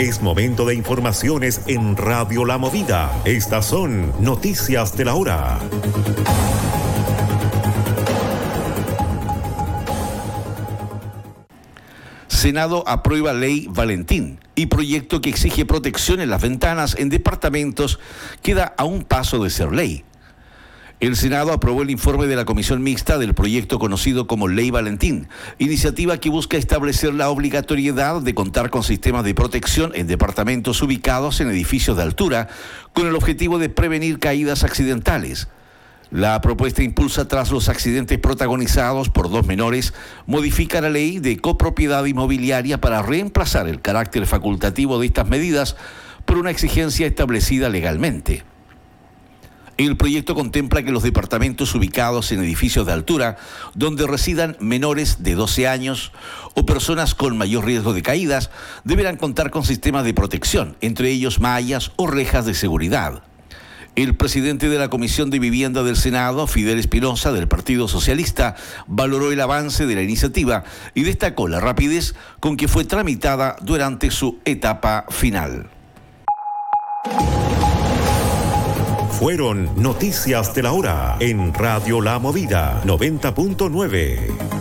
Es momento de informaciones en Radio La Movida. Estas son noticias de la hora. Senado aprueba ley Valentín y proyecto que exige protección en las ventanas en departamentos queda a un paso de ser ley. El Senado aprobó el informe de la Comisión Mixta del proyecto conocido como Ley Valentín, iniciativa que busca establecer la obligatoriedad de contar con sistemas de protección en departamentos ubicados en edificios de altura, con el objetivo de prevenir caídas accidentales. La propuesta impulsa tras los accidentes protagonizados por 2 menores, modifica la ley de copropiedad inmobiliaria para reemplazar el carácter facultativo de estas medidas por una exigencia establecida legalmente. El proyecto contempla que los departamentos ubicados en edificios de altura, donde residan menores de 12 años o personas con mayor riesgo de caídas, deberán contar con sistemas de protección, entre ellos mallas o rejas de seguridad. El presidente de la Comisión de Vivienda del Senado, Fidel Espinosa, del Partido Socialista, valoró el avance de la iniciativa y destacó la rapidez con que fue tramitada durante su etapa final. Fueron noticias de la hora en Radio La Movida 90.9.